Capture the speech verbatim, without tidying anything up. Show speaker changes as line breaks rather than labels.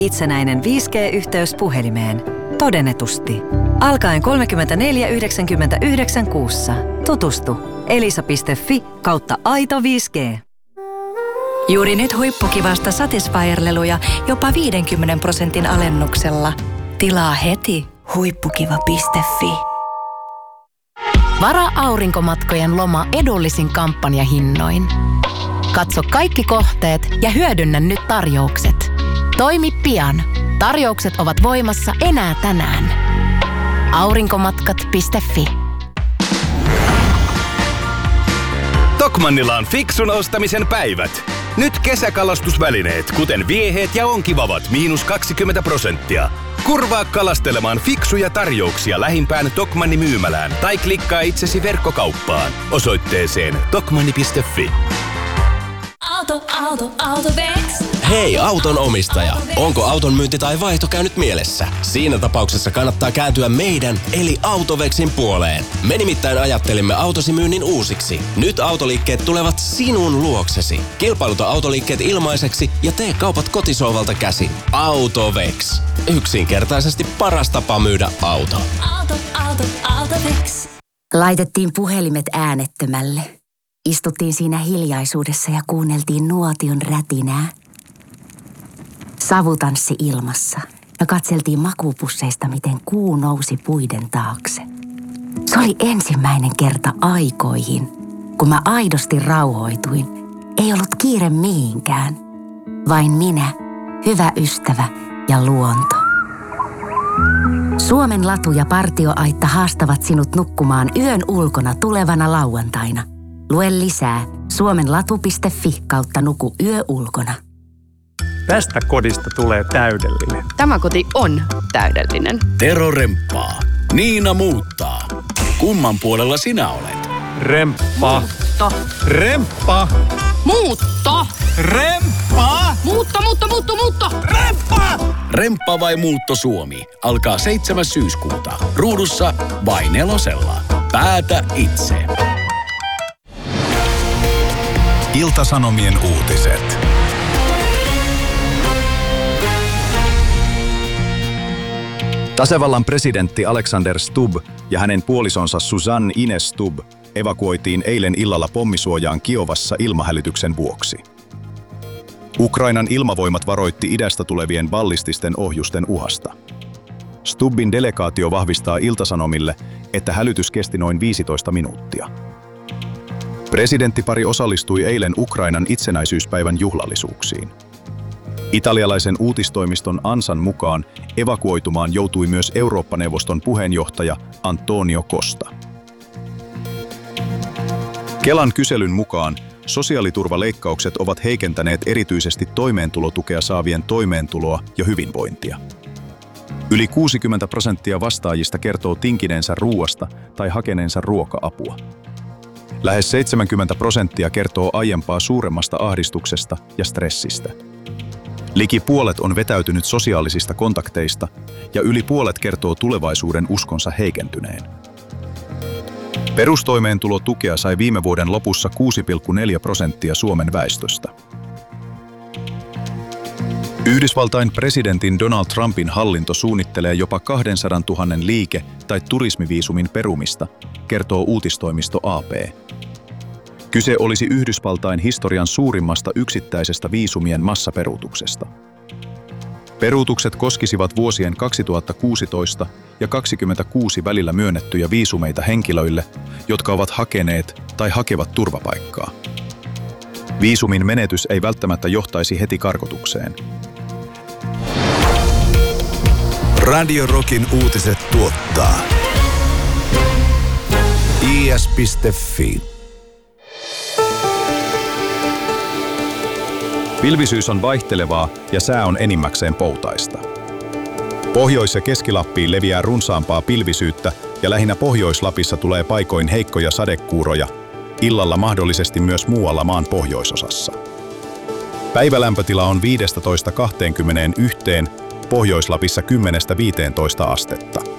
Itsenäinen viisi G-yhteys puhelimeen. Todennetusti. Alkaen kolmekymmentäneljä yhdeksänkymmentäyhdeksän kuussa. Tutustu. elisa piste fi kautta aito viisi G.
Juuri nyt huippukivasta Satisfyer-leluja jopa viidenkymmenen prosentin alennuksella. Tilaa heti huippukiva piste fi. Varaa aurinkomatkojen loma edullisin kampanjahinnoin. Katso kaikki kohteet ja hyödynnä nyt tarjoukset. Toimi pian. Tarjoukset ovat voimassa enää tänään. aurinkomatkat piste fi.
Tokmannilla on fiksun ostamisen päivät. Nyt kesäkalastusvälineet, kuten vieheet ja onkivavat, miinus kaksikymmentä prosenttia. Kurvaa kalastelemaan fiksuja tarjouksia lähimpään Tokmanni myymälään tai klikkaa itsesi verkkokauppaan osoitteeseen tokmanni piste fi.
Auto, auto, Autovex.
Hei auton omistaja, onko auton myynti tai vaihto käynyt mielessä? Siinä tapauksessa kannattaa kääntyä meidän eli Autovexin puoleen. Me nimittäin ajattelimme autosi myynnin uusiksi. Nyt autoliikkeet tulevat sinun luoksesi. Kilpailuta autoliikkeet ilmaiseksi ja tee kaupat kotisohvalta käsin. Autovex. Yksinkertaisesti paras tapa myydä auto.
Auto, auto, Autovex.
Laitettiin puhelimet äänettömälle. Istuttiin siinä hiljaisuudessa ja kuunneltiin nuotion rätinää. Savutanssi ilmassa ja katseltiin makuupusseista, miten kuu nousi puiden taakse. Se oli ensimmäinen kerta aikoihin, kun mä aidosti rauhoituin. Ei ollut kiire mihinkään. Vain minä, hyvä ystävä ja luonto. Suomen latu ja partioaitta haastavat sinut nukkumaan yön ulkona tulevana lauantaina. Lue lisää suomenlatu piste fi kautta nuku yö ulkona.
Tästä kodista tulee täydellinen.
Tämä koti on täydellinen.
Tero remppaa. Niina muuttaa. Kumman puolella sinä olet?
Remppa.
Muutto.
Remppa.
Muutto.
Remppa.
Muutto, muutto, muutto, muutto.
Remppa.
Remppa vai muutto Suomi alkaa seitsemäs syyskuuta. Ruudussa vai nelosella. Päätä itse.
Ilta-Sanomien uutiset. Tasavallan presidentti Alexander Stubb ja hänen puolisonsa Susanne Ines Stubb evakuoitiin eilen illalla pommisuojaan Kiovassa ilmahälytyksen vuoksi. Ukrainan ilmavoimat varoitti idästä tulevien ballististen ohjusten uhasta. Stubbin delegaatio vahvistaa Ilta-Sanomille, että hälytys kesti noin viisitoista minuuttia. Presidenttipari osallistui eilen Ukrainan itsenäisyyspäivän juhlallisuuksiin. Italialaisen uutistoimiston Ansan mukaan evakuoitumaan joutui myös Eurooppa-neuvoston puheenjohtaja Antonio Costa. Kelan kyselyn mukaan sosiaaliturvaleikkaukset ovat heikentäneet erityisesti toimeentulotukea saavien toimeentuloa ja hyvinvointia. Yli kuusikymmentä prosenttia vastaajista kertoo tinkineensä ruuasta tai hakeneensa ruoka-apua. Lähes seitsemänkymmentä prosenttia kertoo aiempaa suuremmasta ahdistuksesta ja stressistä. Liki puolet on vetäytynyt sosiaalisista kontakteista ja yli puolet kertoo tulevaisuuden uskonsa heikentyneen. Perustoimeentulotukea sai viime vuoden lopussa kuusi pilkku neljä prosenttia Suomen väestöstä. Yhdysvaltain presidentin Donald Trumpin hallinto suunnittelee jopa kaksisataatuhatta liike- tai turismiviisumin perumista, kertoo uutistoimisto A P. Kyse olisi Yhdysvaltain historian suurimmasta yksittäisestä viisumien massaperuutuksesta. Peruutukset koskisivat vuosien kaksituhattakuusitoista ja kaksikymmentäkuusi välillä myönnettyjä viisumeita henkilöille, jotka ovat hakeneet tai hakevat turvapaikkaa. Viisumin menetys ei välttämättä johtaisi heti karkotukseen. Radio Rockin uutiset tuottaa i s piste fi. Pilvisyys on vaihtelevaa ja sää on enimmäkseen poutaista. Pohjois- ja Keski-Lappiin leviää runsaampaa pilvisyyttä ja lähinnä Pohjois-Lapissa tulee paikoin heikkoja sadekuuroja, illalla mahdollisesti myös muualla maan pohjoisosassa. Päivälämpötila on viisitoista kaksikymmentäyksi, Pohjois-Lapissa kymmenestä viiteentoista astetta.